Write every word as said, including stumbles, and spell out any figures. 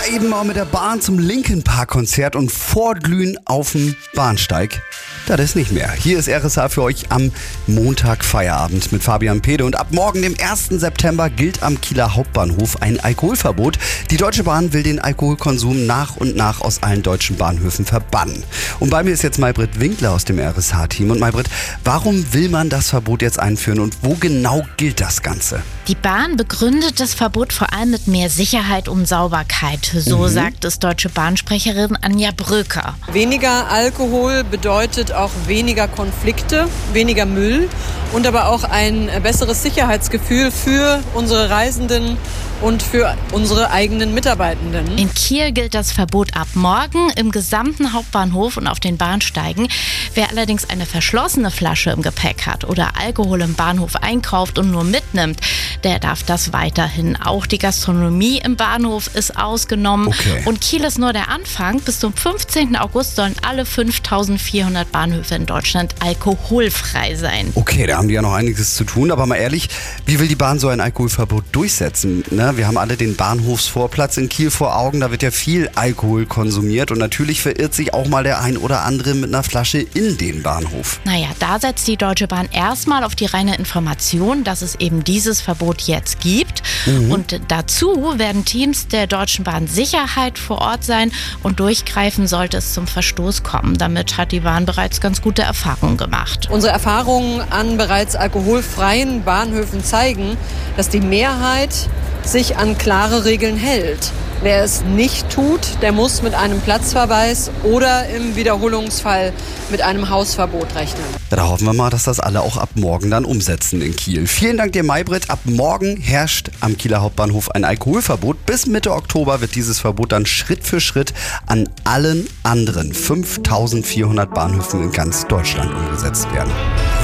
eben mal mit der Bahn zum Linkin Park Konzert und vorglühen auf dem Bahnsteig. Das ist nicht mehr. Hier ist R S H für euch am Montag Feierabend mit Fabian Pede. Und ab morgen, dem ersten September, gilt am Kieler Hauptbahnhof ein Alkoholverbot. Die Deutsche Bahn will den Alkoholkonsum nach und nach aus allen deutschen Bahnhöfen verbannen. Und bei mir ist jetzt Maybrit Winkler aus dem R S H-Team. Und Maybrit, warum will man das Verbot jetzt einführen und wo genau gilt das Ganze? Die Bahn begründet das Verbot vor allem mit mehr Sicherheit und Sauberkeit. So mhm. sagt es deutsche Bahnsprecherin Anja Bröker. Weniger Alkohol bedeutet auch weniger Konflikte, weniger Müll und aber auch ein besseres Sicherheitsgefühl für unsere Reisenden und für unsere eigenen Mitarbeitenden. In Kiel gilt das Verbot ab morgen im gesamten Hauptbahnhof und auf den Bahnsteigen. Wer allerdings eine verschlossene Flasche im Gepäck hat oder Alkohol im Bahnhof einkauft und nur mitnimmt, der darf das weiterhin. Auch die Gastronomie im Bahnhof ist ausgenommen. Okay. Und Kiel ist nur der Anfang. Bis zum fünfzehnten August sollen alle fünftausendvierhundert Bahnhöfe in Deutschland alkoholfrei sein. Okay, da haben die ja noch einiges zu tun. Aber mal ehrlich, wie will die Bahn so ein Alkoholverbot durchsetzen? Ne? Wir haben alle den Bahnhofsvorplatz in Kiel vor Augen. Da wird ja viel Alkohol konsumiert. Und natürlich verirrt sich auch mal der ein oder andere mit einer Flasche in den Bahnhof. Naja, da setzt die Deutsche Bahn erstmal auf die reine Information, dass es eben dieses Verbot jetzt gibt. Mhm. Und dazu werden Teams der Deutschen Bahn Sicherheit vor Ort sein und durchgreifen, sollte es zum Verstoß kommen. Damit hat die Bahn bereits ganz gute Erfahrungen gemacht. Unsere Erfahrungen an bereits alkoholfreien Bahnhöfen zeigen, dass die Mehrheit sich an klare Regeln hält. Wer es nicht tut, der muss mit einem Platzverweis oder im Wiederholungsfall mit einem Hausverbot rechnen. Ja, da hoffen wir mal, dass das alle auch ab morgen dann umsetzen in Kiel. Vielen Dank dir, Maybrit. Ab morgen herrscht am Kieler Hauptbahnhof ein Alkoholverbot. Bis Mitte Oktober wird dieses Verbot dann Schritt für Schritt an allen anderen fünftausendvierhundert Bahnhöfen in ganz Deutschland umgesetzt werden.